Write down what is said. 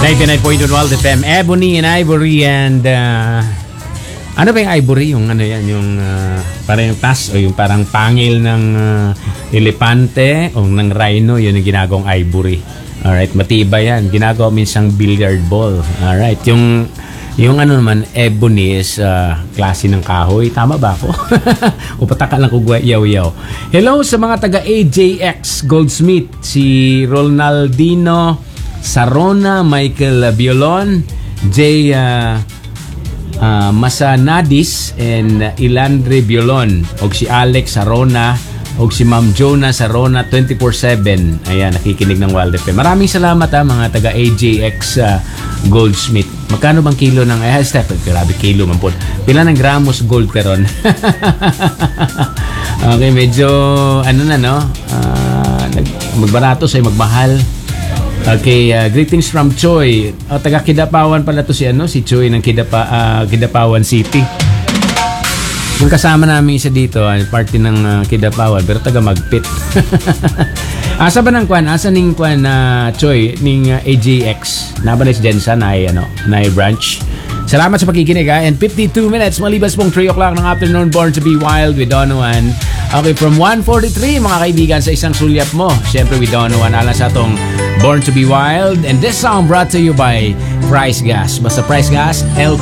99.1 Wild FM, Ebony and Ivory. And ano ba yung Ivory? Yung ano yan, yung parang yung tas o yung parang pangil ng elepante o ng rhino, yun yung ginagawang Ivory. Alright, matibay yan. Ginagawa minsang billiard ball. Alright, yung ano naman, Ebony is klase ng kahoy. Tama ba ako? O pataka lang ko yaw-yaw. Hello sa mga taga AJX Goldsmith, si Ronaldino Sarona, Michael Biolon, Jay Masanadis, and Ilandre Biolon, og si Alex Sarona, og si Ma'am Jonah Sarona 24/7. Ayan, nakikinig ng Wild FM. Maraming salamat mga taga AJX Goldsmith. Magkano bang kilo ng step? Grabe, kilo man po. Pila ng gramos gold karon? Okay, medyo ano na, no? Magbarato sa magmahal. Okay, greetings from Choi. Taga Kidapawan pala to si Choi ng Kidapawan City. Yung kasama namin isa dito, party ng Kidapawan, pero taga Magpit. Asa ba ng kwan? Asa ning kwan na Choi ning AJX? Nabalis Jensen na branch. Salamat sa pakikinig and 52 minutes malibas pong 3 o'clock ng afternoon. Born to be Wild with Donovan. Okay, from 1:43 mga kaibigan sa isang sulyap mo. Siyempre with Donovan alang sa atong Born to be Wild, and this song brought to you by Price Gas. Basta Price Gas, LP